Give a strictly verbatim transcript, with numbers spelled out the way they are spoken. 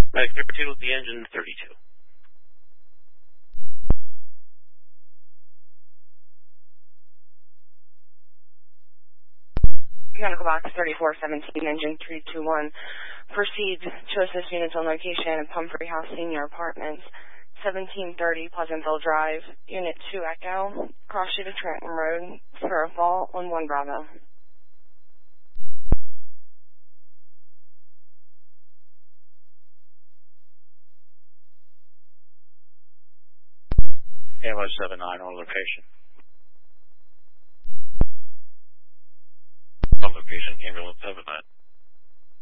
Medic number two, the engine thirty-two. Mechanical box thirty-four seventeen, engine three two one. Proceed to assist units on location at Pumphrey House Senior Apartments, seventeen thirty Pleasantville Drive, Unit two Echo, cross street of Trenton Road, for a fault on one Bravo. Ammo seven nine on location. On location, ambulance seven nine.